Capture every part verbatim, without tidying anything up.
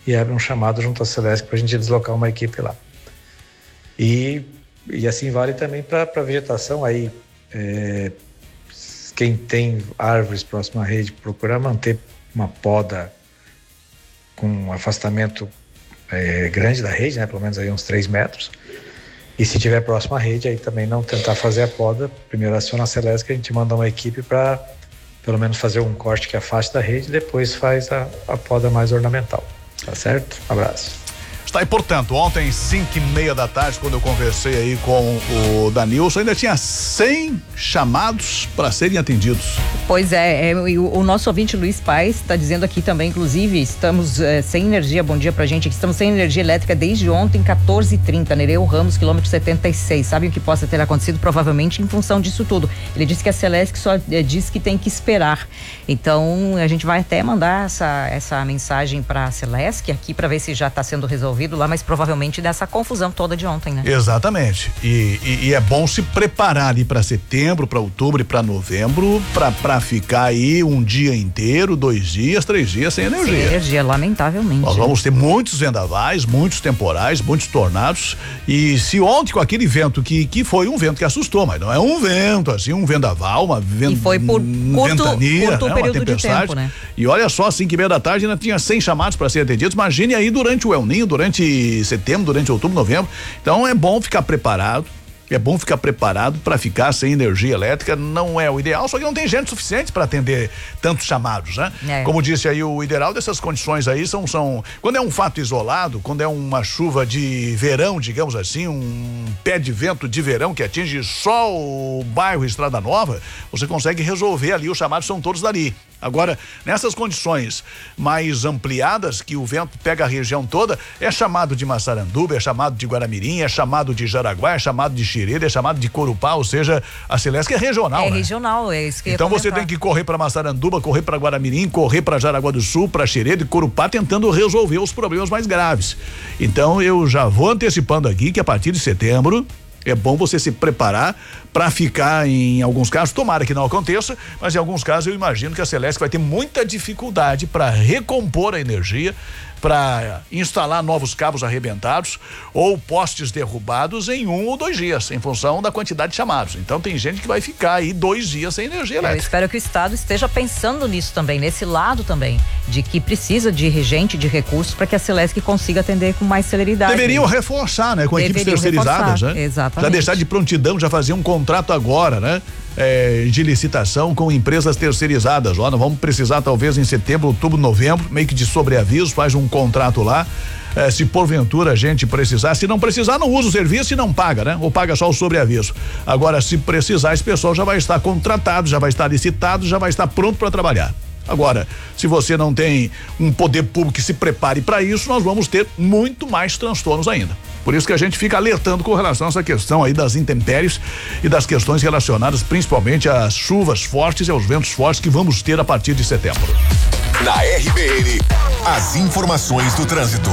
e abre um chamado junto à Celesc para a gente deslocar uma equipe lá. E, e assim vale também para a vegetação. Aí é, quem tem árvores próximo à rede procura manter uma poda com um afastamento é, grande da rede, né? Pelo menos aí uns três metros. E se tiver próximo à rede, aí também não tentar fazer a poda. Primeiro aciona a Celesc, a gente manda uma equipe para pelo menos fazer um corte que afaste da rede, depois faz a, a poda mais ornamental. Tá certo? Abraço. Está aí, portanto, ontem, cinco e meia da tarde, quando eu conversei aí com o Danilson, ainda tinha cem chamados para serem atendidos. Pois é, é o, o nosso ouvinte Luiz Paes está dizendo aqui também, inclusive, estamos é, sem energia, bom dia pra gente, aqui estamos sem energia elétrica desde ontem, quatorze e trinta, Nereu Ramos, quilômetro setenta e seis. Sabe o que possa ter acontecido? Provavelmente em função disso tudo. Ele disse que a Celesc só é, diz que tem que esperar. Então, a gente vai até mandar essa, essa mensagem para a Celesc aqui para ver se já está sendo resolvido lá, mas provavelmente dessa confusão toda de ontem, né? Exatamente. E, e, e é bom se preparar ali para setembro, para outubro e para novembro, para ficar aí um dia inteiro, dois dias, três dias sem energia. Sem energia, lamentavelmente. Nós vamos ter muitos vendavais, muitos temporais, muitos tornados. E se ontem com aquele vento que, que foi um vento que assustou, mas não é um vento assim, um vendaval, uma vent... E foi por curto, ventania, curto né? período Uma tempestade. de tempo, né? E olha só, cinco e meia da tarde ainda tinha cem chamados para serem atendidos. Imagine aí durante o El Ninho, durante setembro, durante outubro, novembro. Então é bom ficar preparado. É bom ficar preparado para ficar sem energia elétrica, não é o ideal, só que não tem gente suficiente para atender tantos chamados, né? É. Como disse aí o ideal dessas condições aí são, são, quando é um fato isolado, quando é uma chuva de verão, digamos assim, um pé de vento de verão que atinge só o bairro Estrada Nova, você consegue resolver ali, os chamados são todos dali. Agora, nessas condições mais ampliadas, que o vento pega a região toda, é chamado de Massaranduba, é chamado de Guaramirim, é chamado de Jaraguá, é chamado de Xireda, é chamado de Corupá, ou seja, a Celesc é regional, É né? regional, é isso que eu ia Então você comentar. tem que correr para Massaranduba, correr para Guaramirim, correr para Jaraguá do Sul, para Xireda e Corupá, tentando resolver os problemas mais graves. Então eu já vou antecipando aqui que a partir de setembro é bom você se preparar para ficar, em alguns casos, tomara que não aconteça, mas em alguns casos eu imagino que a Celesc vai ter muita dificuldade para recompor a energia, para instalar novos cabos arrebentados ou postes derrubados em um ou dois dias, em função da quantidade de chamados. Então tem gente que vai ficar aí dois dias sem energia elétrica. Eu espero que o Estado esteja pensando nisso também, nesse lado também, de que precisa de regente, de recursos para que a Celesc consiga atender com mais celeridade. Deveriam reforçar, né? Com Deveriam equipes terceirizadas, reforçar, né? exatamente. Já deixar de prontidão, já fazer um contrato agora, né? É, de licitação com empresas terceirizadas. Ó, nós vamos precisar talvez em setembro, outubro, novembro, meio que de sobreaviso, faz um contrato lá. É, se porventura a gente precisar, se não precisar, não usa o serviço e não paga, né? Ou paga só o sobreaviso. Agora, se precisar, esse pessoal já vai estar contratado, já vai estar licitado, já vai estar pronto para trabalhar. Agora, se você não tem um poder público que se prepare para isso, nós vamos ter muito mais transtornos ainda. Por isso que a gente fica alertando com relação a essa questão aí das intempéries e das questões relacionadas principalmente às chuvas fortes e aos ventos fortes que vamos ter a partir de setembro. Na R B N, as informações do trânsito.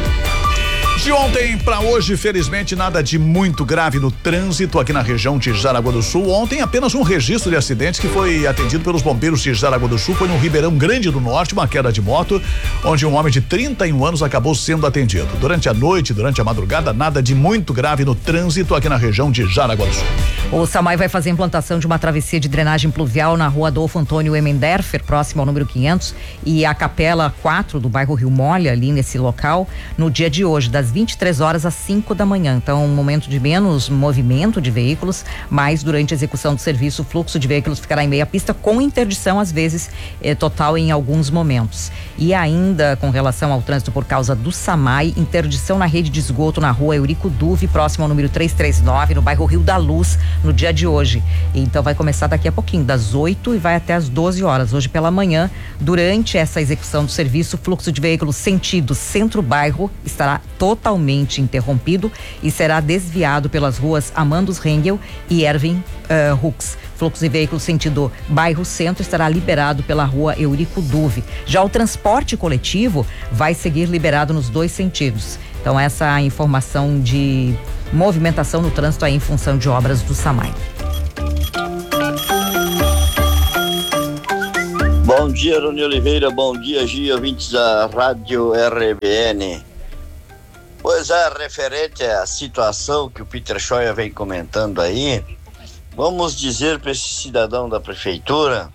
De ontem para hoje, felizmente, nada de muito grave no trânsito aqui na região de Jaraguá do Sul. Ontem, apenas um registro de acidentes que foi atendido pelos bombeiros de Jaraguá do Sul. Foi no Ribeirão Grande do Norte, uma queda de moto, onde um homem de trinta e um anos acabou sendo atendido. Durante a noite, durante a madrugada, nada de muito grave no trânsito aqui na região de Jaraguá do Sul. O SAMAI vai fazer a implantação de uma travessia de drenagem pluvial na rua Adolfo Antônio Emenderfer, próximo ao número quinhentos, e a Capela quatro do bairro Rio Mole, ali nesse local, no dia de hoje, das vinte e três horas às cinco da manhã. Então, um momento de menos movimento de veículos, mas durante a execução do serviço, o fluxo de veículos ficará em meia pista, com interdição, às vezes, eh, total em alguns momentos. E ainda, com relação ao trânsito por causa do SAMAI, interdição na rede de esgoto na rua Eurico Duve, próximo ao número trezentos e trinta e nove, no bairro Rio da Luz, no dia de hoje. Então, vai começar daqui a pouquinho, das oito e vai até as doze horas, hoje pela manhã. Durante essa execução do serviço, o fluxo de veículos sentido centro-bairro estará totalmente interrompido e será desviado pelas ruas Amandos Rengel e Erwin uh, Hux. Fluxo de veículos sentido bairro centro estará liberado pela rua Eurico Duve. Já o transporte coletivo vai seguir liberado nos dois sentidos. Então, essa é a informação de movimentação no trânsito aí em função de obras do SAMAI. Bom Bom dia, Rony Oliveira, bom dia, Gia, ouvintes da Rádio R B N. Pois é, referente à situação que o Peter Scheuer vem comentando aí, vamos dizer para esse cidadão da prefeitura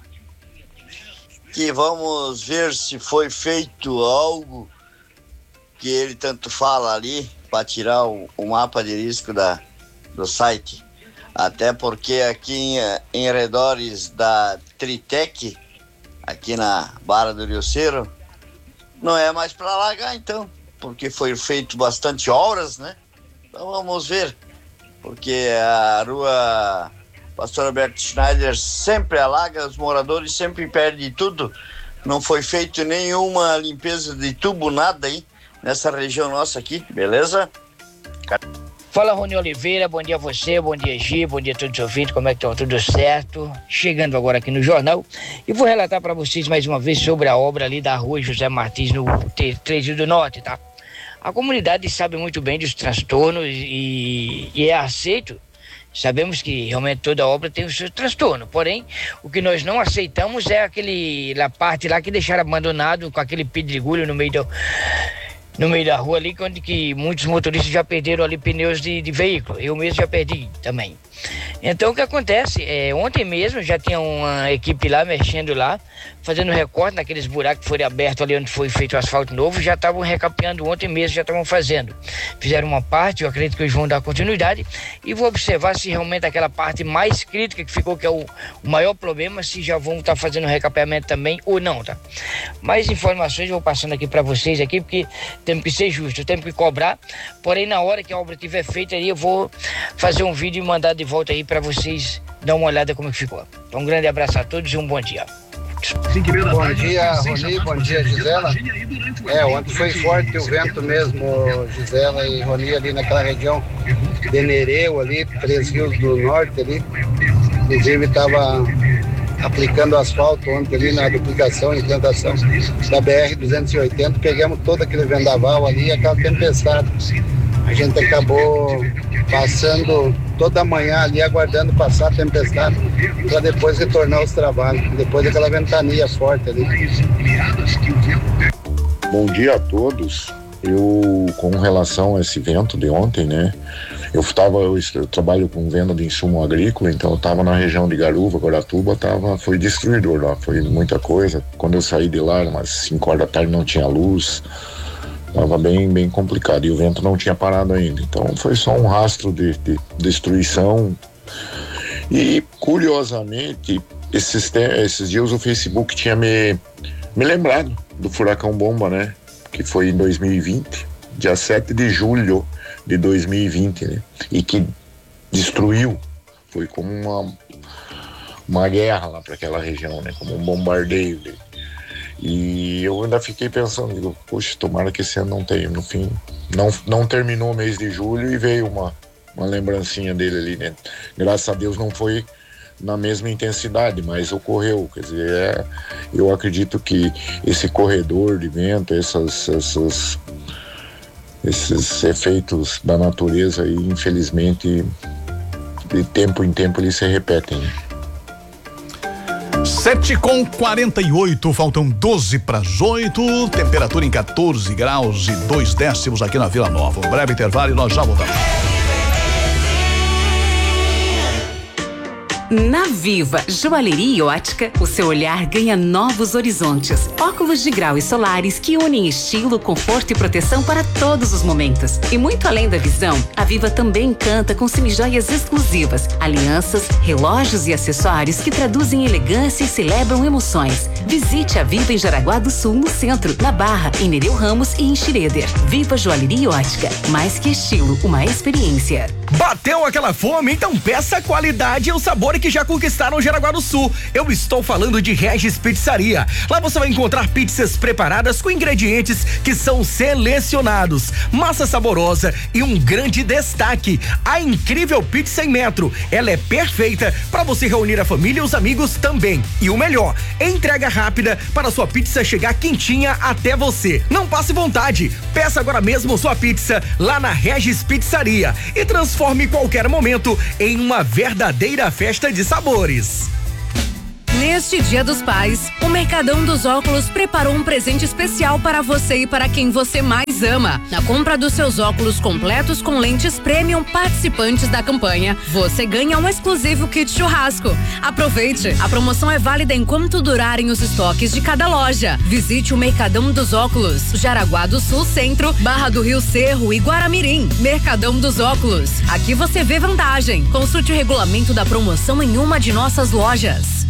que vamos ver se foi feito algo que ele tanto fala ali para tirar o, o mapa de risco da, do site. Até porque aqui em, em redores da Tritec, aqui na Barra do Rioceiro, não é mais para alagar então, porque foi feito bastante obras, né? Então vamos ver, porque a rua Pastor Alberto Schneider sempre alaga, os moradores sempre perdem tudo, não foi feito nenhuma limpeza de tubo, nada aí, nessa região nossa aqui, beleza? Fala, Rony Oliveira, bom dia a você, bom dia Gi, bom dia a todos os ouvintes, como é que estão? Tudo certo? Chegando agora aqui no jornal e vou relatar para vocês mais uma vez sobre a obra ali da rua José Martins no três do Norte, tá? A comunidade sabe muito bem dos transtornos e, e é aceito. Sabemos que realmente toda obra tem o seu transtorno, porém, o que nós não aceitamos é aquele, a parte lá que deixaram abandonado com aquele pedregulho no meio do... no meio da rua ali, onde que muitos motoristas já perderam ali pneus de, de veículo. Eu mesmo já perdi também. Então o que acontece? É, ontem mesmo já tinha uma equipe lá mexendo lá, fazendo recorte naqueles buracos que foram abertos ali onde foi feito o asfalto novo, já estavam recapeando ontem mesmo, já estavam fazendo. Fizeram uma parte, eu acredito que eles vão dar continuidade e vou observar se realmente aquela parte mais crítica que ficou, que é o, o maior problema, se já vão estar fazendo recapeamento também ou não, tá? Mais informações eu vou passando aqui para vocês aqui, porque temos que ser justo, temos que cobrar, porém na hora que a obra estiver feita aí eu vou fazer um vídeo e mandar de volta aí para vocês dar uma olhada como que ficou. Então um grande abraço a todos e um bom dia. Bom dia, Rony, bom dia, Gisela. É, ontem foi forte o vento mesmo, Gisela e Rony, ali naquela região de Nereu ali, Três Rios do Norte ali. Inclusive estava aplicando asfalto ontem ali na duplicação e implantação da B R duzentos e oitenta, pegamos todo aquele vendaval ali e aquela tempestade. A gente acabou passando toda a manhã ali, aguardando passar a tempestade para depois retornar aos trabalhos, depois daquela ventania forte ali. Bom dia a todos. Eu, com relação a esse vento de ontem, né, eu tava, eu, eu trabalho com venda de insumo agrícola, então eu tava na região de Garuva, Guaratuba, tava, foi destruidor lá, foi muita coisa. Quando eu saí de lá, umas cinco horas da tarde, não tinha luz, tava bem, bem complicado, e o vento não tinha parado ainda, então foi só um rastro de, de destruição. E, curiosamente, esses, esses dias o Facebook tinha me, me lembrado do furacão bomba, né, que foi em dois mil e vinte, dia sete de julho de dois mil e vinte, né? E que destruiu, foi como uma, uma guerra lá para aquela região, né? Como um bombardeio. Né? E eu ainda fiquei pensando, digo, poxa, tomara que esse ano não tenha. No fim, não, não terminou o mês de julho e veio uma, uma lembrancinha dele ali, né? Graças a Deus não foi na mesma intensidade, mas ocorreu. Quer dizer, é, eu acredito que esse corredor de vento, essas, essas esses efeitos da natureza aí, infelizmente, de tempo em tempo eles se repetem. Sete com quarenta e oito, faltam doze para as oito, temperatura em quatorze graus e dois décimos aqui na Vila Nova. Um breve intervalo e nós já voltamos. Na Viva Joalheria e Ótica, o seu olhar ganha novos horizontes. Óculos de grau e solares que unem estilo, conforto e proteção para todos os momentos. E muito além da visão, a Viva também encanta com semijoias exclusivas, alianças, relógios e acessórios que traduzem elegância e celebram emoções. Visite a Viva em Jaraguá do Sul, no centro, na Barra, em Nereu Ramos e em Schroeder. Viva Joalheria e Ótica, mais que estilo, uma experiência. Bateu aquela fome? Então peça a qualidade e o sabor que já conquistaram Jaraguá do Sul. Eu estou falando de Regis Pizzaria. Lá você vai encontrar pizzas preparadas com ingredientes que são selecionados, massa saborosa e um grande destaque, a incrível pizza em metro. Ela é perfeita para você reunir a família e os amigos também. E o melhor, entrega rápida para sua pizza chegar quentinha até você. Não passe vontade, peça agora mesmo sua pizza lá na Regis Pizzaria e transforme qualquer momento em uma verdadeira festa de sabores. Neste Dia dos Pais, o Mercadão dos Óculos preparou um presente especial para você e para quem você mais ama. Na compra dos seus óculos completos com lentes premium participantes da campanha, você ganha um exclusivo kit churrasco. Aproveite! A promoção é válida enquanto durarem os estoques de cada loja. Visite o Mercadão dos Óculos, Jaraguá do Sul Centro, Barra do Rio Cerro e Guaramirim. Mercadão dos Óculos. Aqui você vê vantagem. Consulte o regulamento da promoção em uma de nossas lojas.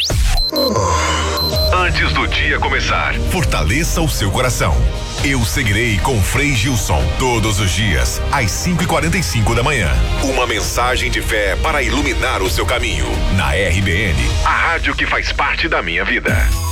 Antes do dia começar, fortaleça o seu coração. Eu seguirei com Frei Gilson todos os dias, às cinco e quarenta e cinco da manhã. Uma mensagem de fé para iluminar o seu caminho. Na R B N, a rádio que faz parte da minha vida.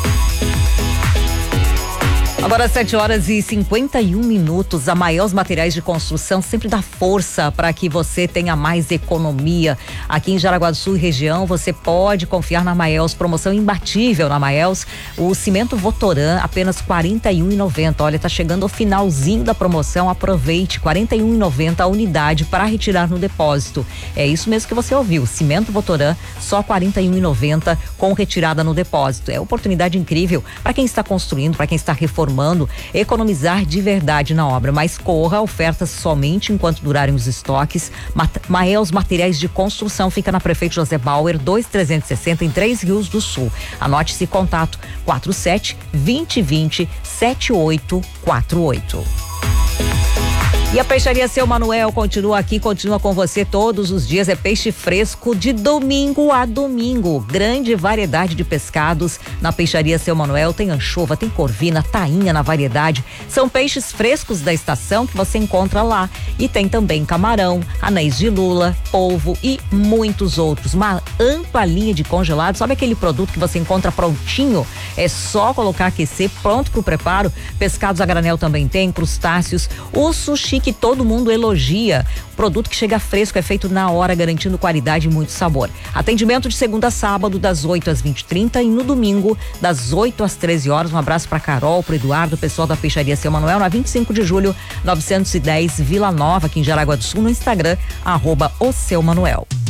Agora sete horas e cinquenta e um minutos. A Maiels Materiais de Construção sempre dá força para que você tenha mais economia. Aqui em Jaraguá do Sul e região, você pode confiar na Maiels, promoção imbatível na Maiels. O cimento Votoran, apenas quarenta e um reais e noventa centavos. Olha, tá chegando o finalzinho da promoção, aproveite, quarenta e um reais e noventa centavos a unidade para retirar no depósito. É isso mesmo que você ouviu, cimento Votoran, só quarenta e um reais e noventa centavos com retirada no depósito. É oportunidade incrível para quem está construindo, para quem está reformando, economizar de verdade na obra, mas corra, ofertas somente enquanto durarem os estoques. Maiels Materiais de Construção fica na Prefeito José Bauer, dois trezentos e sessenta em Três Rios do Sul. Anote esse contato: quatro sete, vinte, vinte, sete oito quatro oito. E a Peixaria Seu Manuel continua aqui, continua com você todos os dias. É peixe fresco de domingo a domingo. Grande variedade de pescados na Peixaria Seu Manuel. Tem anchova, tem corvina, tainha na variedade. São peixes frescos da estação que você encontra lá. E tem também camarão, anéis de lula, polvo e muitos outros. Uma ampla linha de congelados. Sabe aquele produto que você encontra prontinho? É só colocar, aquecer, pronto pro preparo. Pescados a granel também tem, crustáceos. O sushi que todo mundo elogia. Produto que chega fresco, é feito na hora, garantindo qualidade e muito sabor. Atendimento de segunda a sábado, das oito às vinte e trinta, e no domingo, das oito às treze horas. Um abraço para Carol, pro Eduardo, pessoal da Peixaria Seu Manuel, na vinte e cinco de julho, novecentos e dez, Vila Nova, aqui em Jaraguá do Sul, no Instagram, arroba o Seu Manuel.